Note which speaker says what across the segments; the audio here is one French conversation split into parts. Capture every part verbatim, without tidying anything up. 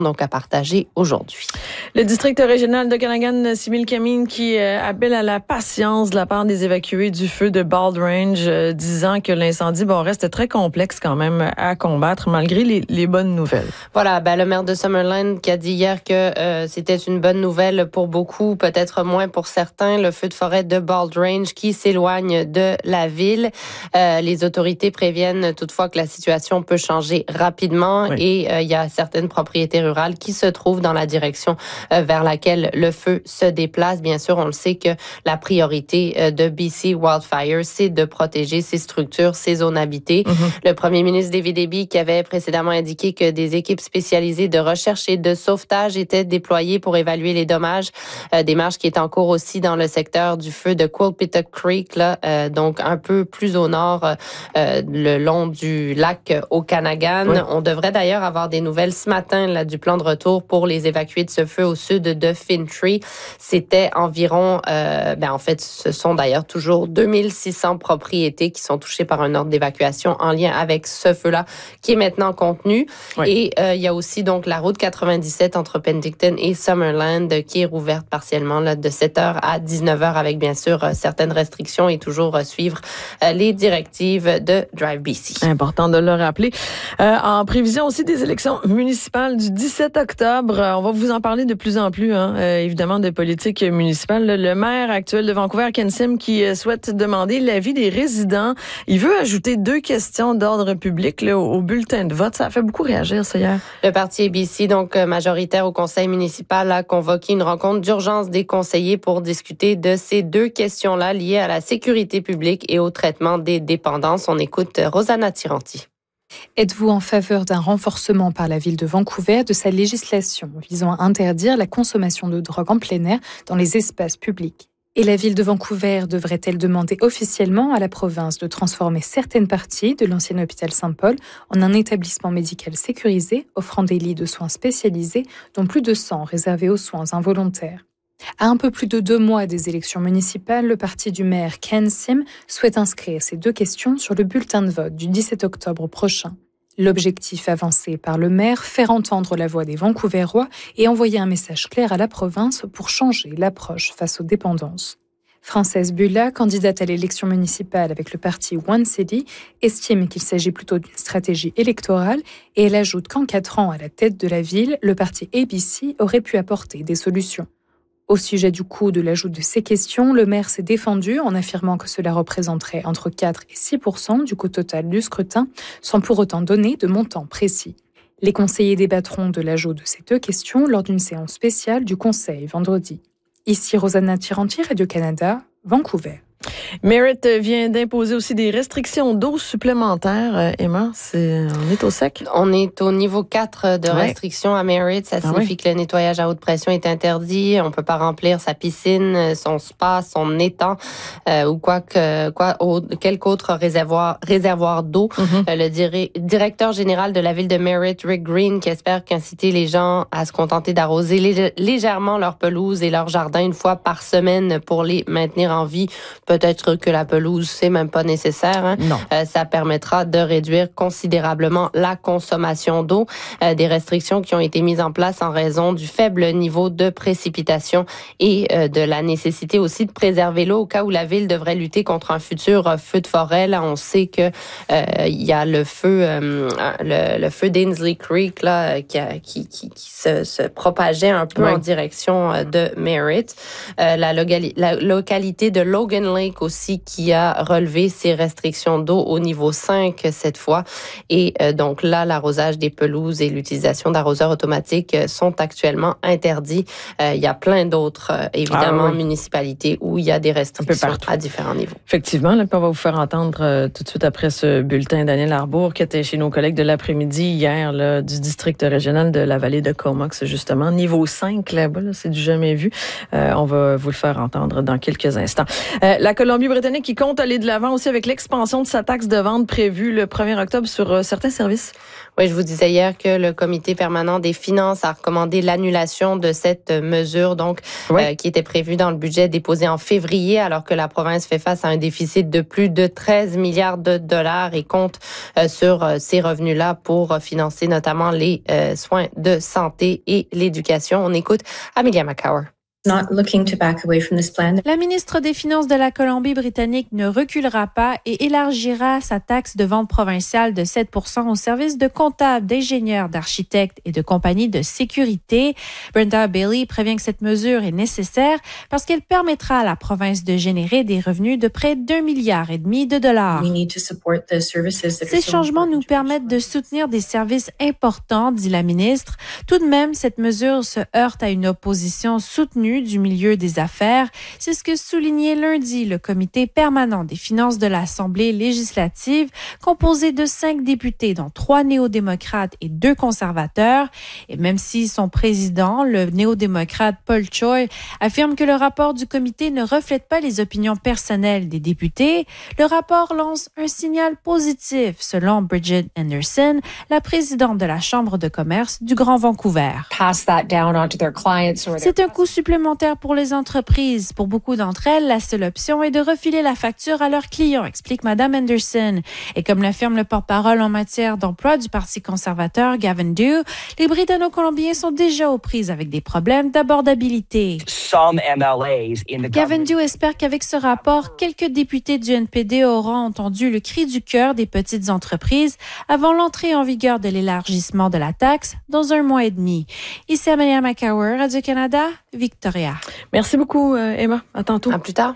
Speaker 1: donc à partager aujourd'hui.
Speaker 2: Le district régional d'Okanagan, Similkameen, qui euh, appelle à la patience de la part des évacués du feu de Bald Range, euh, disant que l'incendie bon, reste très complexe quand même à combattre, malgré les, les bonnes nouvelles.
Speaker 1: Voilà, ben, le maire de Summerland qui a dit hier que euh, c'était une bonne nouvelle pour beaucoup, peut-être moins pour certains, le feu de forêt de Bald Range qui s'éloigne de la ville. Euh, les autorités préviennent toutefois que la situation peut changer rapidement oui. et euh, il y a certaines propriétés rurales qui se trouvent dans la direction euh, vers laquelle le feu se déplace. Bien sûr, on le sait que la priorité euh, de B C Wildfire, c'est de protéger ces structures, ces zones habitées. Mm-hmm. Le premier ministre David Eby qui avait précédemment indiqué que des équipes spécialisées de recherche et de sauvetage étaient déployées pour évaluer les dommages. Euh, démarche qui est en cours aussi dans le secteur du feu de Quilpita Creek, là, euh, donc un peu plus au nord, euh, le long du lac Okanagan. Oui. On devrait d'ailleurs avoir des nouvelles ce matin là, du plan de retour pour les évacués de ce feu au sud de Fintry. C'était environ, euh, ben en fait, ce sont d'ailleurs toujours deux mille six cents propriétés qui sont touchées par un ordre d'évacuation en lien avec ce feu-là qui est maintenant contenu. Oui. Et euh, il y a aussi donc la route quatre-vingt-dix-sept entre Penticton et Summerland qui est rouverte partiellement là, de sept heures à dix-neuf heures avec bien sûr euh, certaines restrictions et toujours euh, suivre euh, les directives de Drive B C.
Speaker 2: Important de le rappeler. Euh, en prévision aussi des élections municipales du dix-sept octobre, euh, on va vous en parler de plus en plus, hein, euh, évidemment, de politique municipale. Le maire actuel de Vancouver, Ken Sim, qui euh, souhaite demander l'avis des résidents. Il veut ajouter deux questions d'ordre public là, au, au bulletin de vote. Ça a fait beaucoup réagir, ça, hier.
Speaker 1: Le parti A B C, donc majoritaire au conseil municipal, a convoqué une rencontre d'urgence des conseillers pour discuter de ces deux questions-là liées à la sécurité publique et au traitement des dépendances. On écoute Rosanna Tiranti.
Speaker 3: Êtes-vous en faveur d'un renforcement par la ville de Vancouver de sa législation visant à interdire la consommation de drogue en plein air dans les espaces publics? Et la ville de Vancouver devrait-elle demander officiellement à la province de transformer certaines parties de l'ancien hôpital Saint-Paul en un établissement médical sécurisé, offrant des lits de soins spécialisés, dont plus de cent réservés aux soins involontaires? À un peu plus de deux mois des élections municipales, le parti du maire Ken Sim souhaite inscrire ces deux questions sur le bulletin de vote du dix-sept octobre prochain. L'objectif avancé par le maire, faire entendre la voix des Vancouverois et envoyer un message clair à la province pour changer l'approche face aux dépendances. Frances Bula, candidate à l'élection municipale avec le parti One City, estime qu'il s'agit plutôt d'une stratégie électorale et elle ajoute qu'en quatre ans à la tête de la ville, le parti A B C aurait pu apporter des solutions. Au sujet du coût de l'ajout de ces questions, le maire s'est défendu en affirmant que cela représenterait entre quatre et six pour cent du coût total du scrutin, sans pour autant donner de montant précis. Les conseillers débattront de l'ajout de ces deux questions lors d'une séance spéciale du Conseil vendredi. Ici Rosanna Tiranti, Radio-Canada, Vancouver.
Speaker 2: Merritt vient d'imposer aussi des restrictions d'eau supplémentaires. Euh, Emma, c'est, on est au sec?
Speaker 1: On est au niveau quatre de
Speaker 2: ouais.
Speaker 1: restrictions à Merritt. Ça signifie ah ouais. que le nettoyage à haute pression est interdit. On peut pas remplir sa piscine, son spa, son étang euh, ou quoi que quoi au, quelque autre réservoir réservoir d'eau. Mm-hmm. Euh, le diri- directeur général de la ville de Merritt, Rick Green, qui espère qu'inciter les gens à se contenter d'arroser lég- légèrement leur pelouse et leur jardin une fois par semaine pour les maintenir en vie. Peut-être que la pelouse, c'est même pas nécessaire. Hein.
Speaker 2: Non.
Speaker 1: Euh, ça permettra de réduire considérablement la consommation d'eau. Euh, des restrictions qui ont été mises en place en raison du faible niveau de précipitation et euh, de la nécessité aussi de préserver l'eau au cas où la ville devrait lutter contre un futur euh, feu de forêt. Là, on sait que euh, il y a le feu, euh, le, le feu d'Ainslie Creek là, qui, a, qui, qui, qui se, se propageait un peu oui. en direction euh, de Merritt. Euh, la, logali- la localité de Logan Lake aussi qui a relevé ses restrictions d'eau au niveau cinq cette fois. Et euh, donc là, l'arrosage des pelouses et l'utilisation d'arroseurs automatiques sont actuellement interdits. Euh, il y a plein d'autres, euh, évidemment, ah, oui. municipalités où il y a des restrictions à différents niveaux.
Speaker 2: Effectivement, là, on va vous faire entendre euh, tout de suite après ce bulletin Daniel Arbour qui était chez nos collègues de l'après-midi hier là, du district régional de la vallée de Comox, justement. Niveau cinq, là-bas, là, c'est du jamais vu. Euh, on va vous le faire entendre dans quelques instants. Euh, la Colombie Colombie-Britannique qui compte aller de l'avant aussi avec l'expansion de sa taxe de vente prévue le premier octobre sur euh, certains services.
Speaker 1: Oui, je vous disais hier que le comité permanent des finances a recommandé l'annulation de cette mesure, donc oui. euh, qui était prévue dans le budget déposé en février, alors que la province fait face à un déficit de plus de treize milliards de dollars et compte euh, sur euh, ces revenus-là pour euh, financer notamment les euh, soins de santé et l'éducation. On écoute Amelia McCower.
Speaker 4: Not looking to back away from this plan.
Speaker 5: La ministre des Finances de la Colombie-Britannique ne reculera pas et élargira sa taxe de vente provinciale de sept pour cent aux services de comptables, d'ingénieurs, d'architectes et de compagnies de sécurité. Brenda Bailey prévient que cette mesure est nécessaire parce qu'elle permettra à la province de générer des revenus de près d'un milliard et demi de dollars.
Speaker 4: We need to support the services that
Speaker 5: Ces changements nous permettent de soutenir des services importants, dit la ministre. Tout de même, cette mesure se heurte à une opposition soutenue du milieu des affaires. C'est ce que soulignait lundi le comité permanent des finances de l'Assemblée législative, composé de cinq députés, dont trois néo-démocrates et deux conservateurs. Et même si son président, le néo-démocrate Paul Choi, affirme que le rapport du comité ne reflète pas les opinions personnelles des députés, le rapport lance un signal positif, selon Bridget Anderson, la présidente de la Chambre de commerce du Grand Vancouver. C'est un coût supplémentaire pour les entreprises. Pour beaucoup d'entre elles, la seule option est de refiler la facture à leurs clients, explique Mme Anderson. Et comme l'affirme le porte-parole en matière d'emploi du Parti conservateur, Gavin Dew, les Britanno-Colombiens sont déjà aux prises avec des problèmes d'abordabilité. Gavin Dew espère qu'avec ce rapport, quelques députés du N P D auront entendu le cri du cœur des petites entreprises avant l'entrée en vigueur de l'élargissement de la taxe dans un mois et demi. Ici Amelia McCower, Radio-Canada, Victoria.
Speaker 2: Merci beaucoup, euh, Emma. À tantôt.
Speaker 1: À plus tard.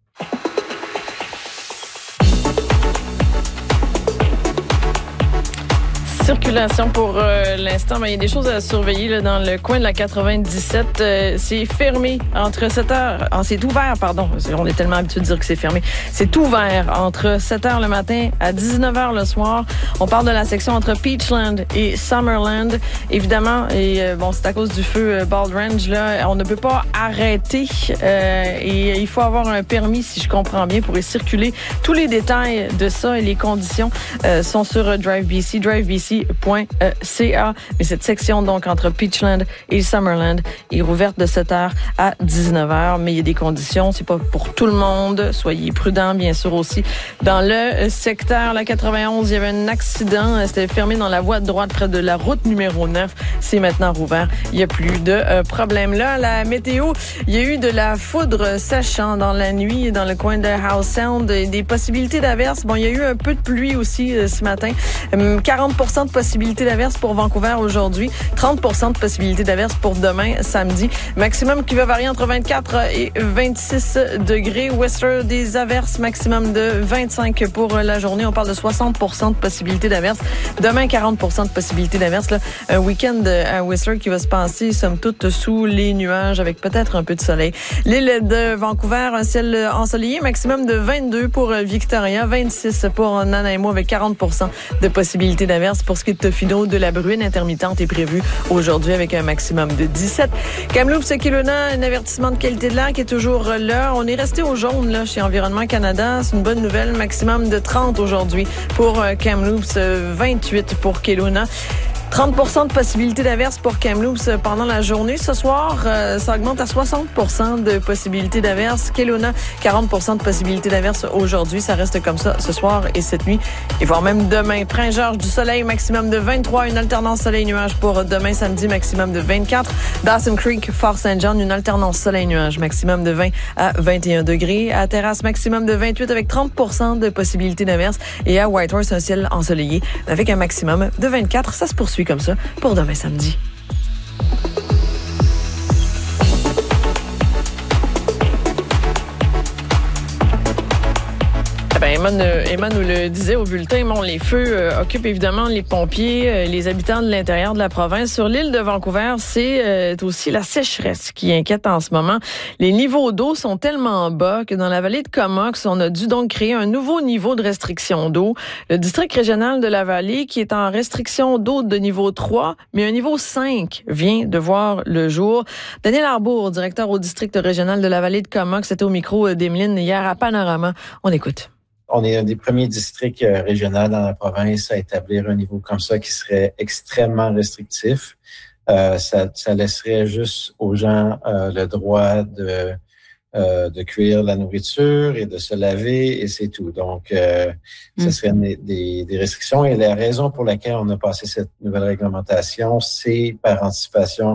Speaker 2: Circulation pour euh, l'instant, ben, il y a des choses à surveiller là, dans le coin de la quatre-vingt-dix-sept. Euh, c'est fermé entre sept heures... Ah, c'est ouvert, pardon. On est tellement habitué de dire que c'est fermé. C'est ouvert entre sept heures le matin à dix-neuf heures le soir. On parle de la section entre Peachland et Summerland. Évidemment, et euh, bon, c'est à cause du feu euh, Bald Range, là, on ne peut pas arrêter euh, et il faut avoir un permis, si je comprends bien, pour y circuler. Tous les détails de ça et les conditions euh, sont sur euh, Drive B C, drive B C point C A. Mais cette section, donc, entre Peachland et Summerland est rouverte de sept heures à dix-neuf heures. Mais il y a des conditions. C'est pas pour tout le monde. Soyez prudents, bien sûr, aussi. Dans le secteur, la quatre-vingt-onze, il y avait un accident. C'était fermé dans la voie de droite près de la route numéro neuf. C'est maintenant rouvert. Il n'y a plus de euh, problème. Là, la météo, il y a eu de la foudre sèchant dans la nuit dans le coin de Howe Sound. Des possibilités d'averses. Bon, il y a eu un peu de pluie aussi euh, ce matin. Euh, quarante pour cent de possibilités d'averses pour Vancouver aujourd'hui, trente pour cent de possibilités d'averses pour demain, samedi. Maximum qui va varier entre vingt-quatre et vingt-six degrés. Whistler, des averses, maximum de vingt-cinq pour la journée. On parle de soixante pour cent de possibilités d'averses. Demain, quarante pour cent de possibilités d'averses. Là. Un week-end à Whistler qui va se passer, somme toute, sous les nuages avec peut-être un peu de soleil. L'île de Vancouver, un ciel ensoleillé, maximum de vingt-deux pour Victoria, vingt-six pour Nanaimo avec quarante pour cent de possibilités d'averses. Pour ce qui est de Tofino, de la bruine intermittente est prévue aujourd'hui avec un maximum de dix-sept. Kamloops, Kelowna, un avertissement de qualité de l'air qui est toujours là. On est resté au jaune là chez Environnement Canada. C'est une bonne nouvelle. Maximum de trente aujourd'hui pour Kamloops, vingt-huit pour Kelowna. trente pour cent de possibilités d'averses pour Kamloops pendant la journée. Ce soir, euh, ça augmente à soixante pour cent de possibilités d'averses. Kelowna, quarante pour cent de possibilités d'averses aujourd'hui. Ça reste comme ça ce soir et cette nuit. Et voire même demain. Prince-Georges, du soleil, maximum de vingt-trois. Une alternance soleil-nuage pour demain samedi, maximum de vingt-quatre. Dawson Creek, Fort-Saint-John, une alternance soleil-nuage, maximum de vingt à vingt et un degrés. À Terrasse, maximum de vingt-huit avec trente pour cent de possibilités d'averses. Et à Whitehorse, un ciel ensoleillé avec un maximum de vingt-quatre. Ça se poursuit comme ça pour demain samedi. Eh bien, Emma, Emma nous le disait au bulletin, bon, les feux euh, occupent évidemment les pompiers, euh, les habitants de l'intérieur de la province. Sur l'île de Vancouver, c'est euh, aussi la sécheresse qui inquiète en ce moment. Les niveaux d'eau sont tellement bas que dans la vallée de Comox, on a dû donc créer un nouveau niveau de restriction d'eau. Le district régional de la vallée, qui est en restriction d'eau de niveau trois, mais un niveau cinq vient de voir le jour. Daniel Arbour, directeur au district régional de la vallée de Comox, c'était au micro d'Emeline hier à Panorama. On écoute.
Speaker 6: On est un des premiers districts régionaux dans la province à établir un niveau comme ça qui serait extrêmement restrictif. Euh, ça, ça laisserait juste aux gens euh, le droit de, euh, de cuire la nourriture et de se laver et c'est tout. Donc, euh, mmh. ce serait des, des, des restrictions et la raison pour laquelle on a passé cette nouvelle réglementation, c'est par anticipation